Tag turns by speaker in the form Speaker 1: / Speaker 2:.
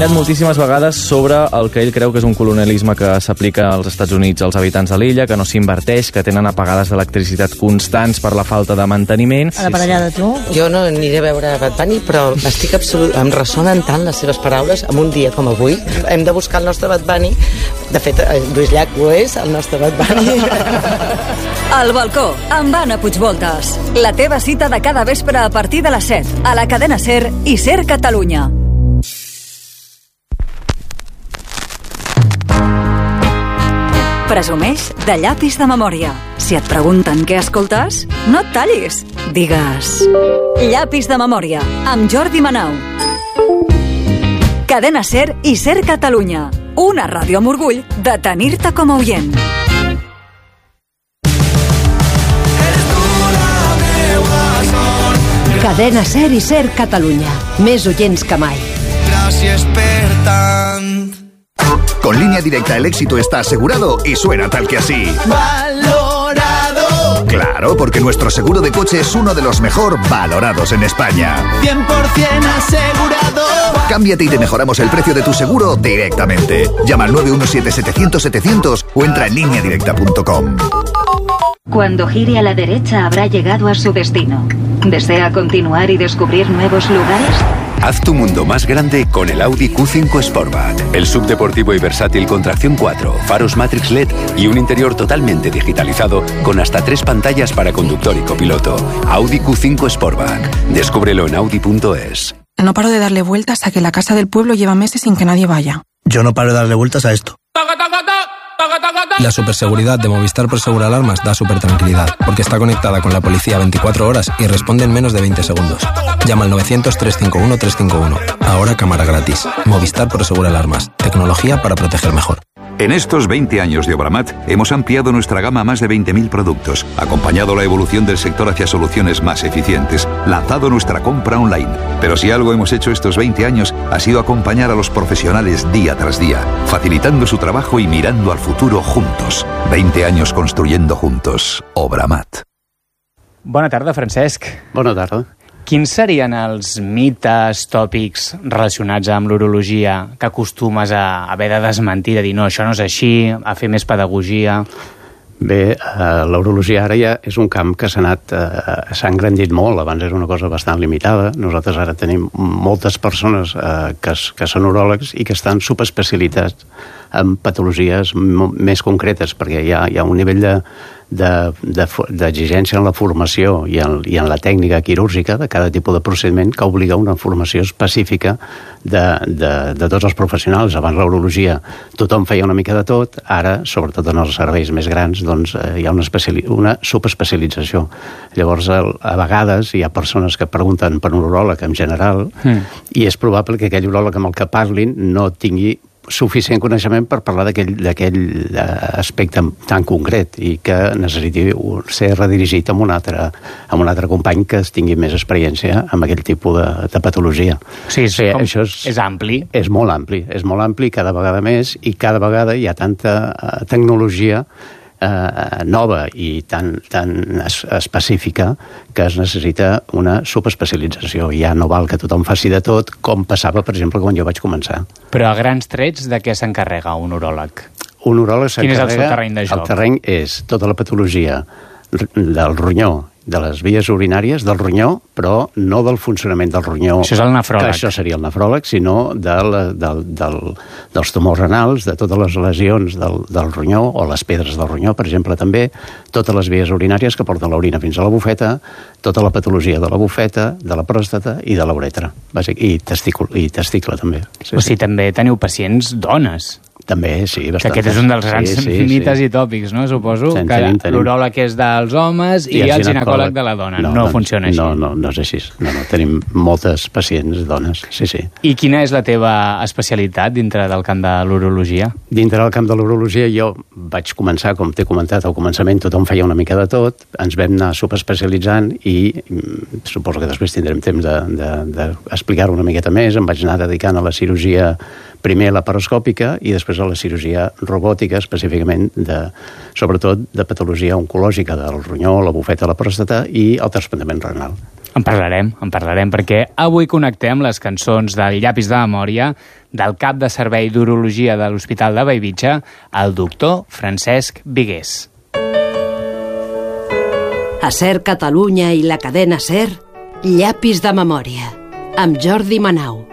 Speaker 1: Hi ha moltíssimes vegades sobre el que ell creu que és un colonialisme que s'aplica als Estats Units als habitants de l'illa, que no s'inverteix, que tenen apagades d'electricitat constants per la falta de manteniment.
Speaker 2: A la parellada, tu?
Speaker 3: Jo no aniré a veure Bad Bunny, però em ressonen tant les seves paraules en un dia com avui. Hem de buscar el nostre Bad Bunny. De fet, Lluís Llach ho és, el nostre Bad Bunny.
Speaker 4: Al balcó, amb Anna Puigvoltes. La teva cita de cada vespre a partir de les 7, a la cadena SER i SER Catalunya. Presumeix de llapis de memòria. Si et pregunten què escoltes, no et tallis. Digues... Llapis de memòria, amb Jordi Manau. Cadena SER i SER Catalunya. Una ràdio amb orgull de tenir-te com a oient.
Speaker 5: Cadena SER i SER Catalunya. Més oients que mai.
Speaker 6: Gràcies per tant.
Speaker 7: Con Línea Directa el éxito está asegurado y suena tal que así.
Speaker 6: Valorado.
Speaker 7: Claro, porque nuestro seguro de coche es uno de los mejor valorados en España.
Speaker 6: 100% asegurado.
Speaker 7: Cámbiate y te mejoramos el precio de tu seguro directamente. Llama al 917-700-700 o entra en lineadirecta.com.
Speaker 8: Cuando gire a la derecha habrá llegado a su destino. ¿Desea continuar y descubrir nuevos lugares?
Speaker 9: Haz tu mundo más grande con el Audi Q5 Sportback. El subdeportivo y versátil con tracción 4, faros Matrix LED y un interior totalmente digitalizado con hasta 3 pantallas para conductor y copiloto. Audi Q5 Sportback. Descúbrelo en audi.es.
Speaker 10: No paro de darle vueltas a que la casa del pueblo lleva meses sin que nadie vaya.
Speaker 11: Yo no paro de darle vueltas a esto. La superseguridad de Movistar Prosegur Alarmas da supertranquilidad, porque está conectada con la policía 24 horas y responde en menos de 20 segundos. Llama al 900-351-351. Ahora cámara gratis. Movistar Prosegur Alarmas. Tecnología para proteger mejor.
Speaker 12: En estos 20 años de Obramat hemos ampliado nuestra gama a más de 20.000 productos, acompañado la evolución del sector hacia soluciones más eficientes, lanzado nuestra compra online. Pero si algo hemos hecho estos 20 años ha sido acompañar a los profesionales día tras día, facilitando su trabajo y mirando al futuro juntos. 20 años construyendo juntos. Obramat.
Speaker 13: Bona tarda, Francesc.
Speaker 14: Bona tarda.
Speaker 13: Quins serien els mites, tòpics relacionats amb l'urologia que acostumes a haver de desmentir, de dir no, això no és així, a fer més pedagogia?
Speaker 14: Bé, l'urologia ara ja és un camp que s'ha engrandit molt. Abans era una cosa bastant limitada. Nosaltres ara tenim moltes persones que són uròlegs i que estan subespecialitzats en patologies més concretes, perquè hi ha un nivell d'exigència en la formació i en la tècnica quirúrgica de cada tipus de procediment que obliga una formació específica de tots els professionals. Abans l'urologia tothom feia una mica de tot, ara, sobretot en els serveis més grans, doncs hi ha una subespecialització. Llavors, a vegades hi ha persones que pregunten per un uròleg en general i és probable que aquell uròleg amb el que parlin no tingui suficient coneixement per parlar d'aquell aspecte tan concret i que necessiti ser redirigit amb un altre company que tingui més experiència amb aquell tipus de patologia.
Speaker 13: Sí, això és ampli.
Speaker 14: És molt ampli cada vegada més, i cada vegada hi ha tanta tecnologia nova i tan específica que es necessita una subespecialització. Ja no val que tothom faci de tot, com passava, per exemple, quan jo vaig començar.
Speaker 13: Però a grans trets, de què s'encarrega un uròleg?
Speaker 14: Un uròleg s'encarrega...
Speaker 13: Quin és el seu terreny de joc?
Speaker 14: El terreny és tota la patologia del ronyó, de les vies urinàries del ronyó, però no del funcionament del ronyó.
Speaker 13: Això és el nefròleg.
Speaker 14: Que això seria el nefròleg, sinó dels tumors renals, de totes les lesions del ronyó, o les pedres del ronyó, per exemple, també, totes les vies urinàries que porten l'orina fins a la bufeta, tota la patologia de la bufeta, de la pròstata i de la uretra, i testicle també.
Speaker 13: O sigui, també teniu pacients dones.
Speaker 14: També, sí, bastant.
Speaker 13: Que aquest és un dels grans mites i tòpics, no? Suposo que l'uròleg és dels homes i el ginecòleg de la dona. No funciona així.
Speaker 14: No és així. No, tenim moltes pacients dones, sí.
Speaker 13: I quina és la teva especialitat dintre del camp de l'urologia?
Speaker 14: Dintre del camp de l'urologia jo vaig començar, com t'he comentat, al començament tothom feia una mica de tot, ens vam anar subespecialitzant i suposo que després tindrem temps d'explicar-ho una miqueta més. Em vaig anar dedicant a la cirurgia, primer laparoscòpica i després a la cirurgia robòtica, específicament sobretot de patologia oncològica del ronyó, la bufeta, la pròstata i el trasplantament renal.
Speaker 13: En parlarem, perquè avui connectem les cançons del Llapis de Memòria del cap de servei d'urologia de l'Hospital de Bellvitge, el doctor Francesc Vigués.
Speaker 5: A SER Catalunya i la cadena SER, Llapis de Memòria, amb Jordi Manau.